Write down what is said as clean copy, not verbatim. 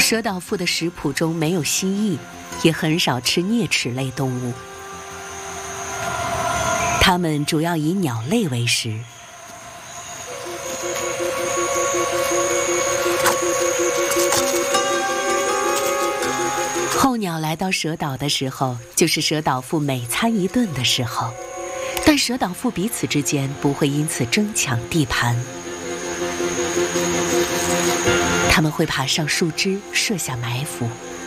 蛇岛父的食谱中没有蜥蜴，也很少吃啮齿类动物，它们主要以鸟类为食。候鸟来到蛇岛的时候，就是蛇岛父每餐一顿的时候，但蛇岛父彼此之间不会因此争抢地盘。他们会爬上树枝，设下埋伏，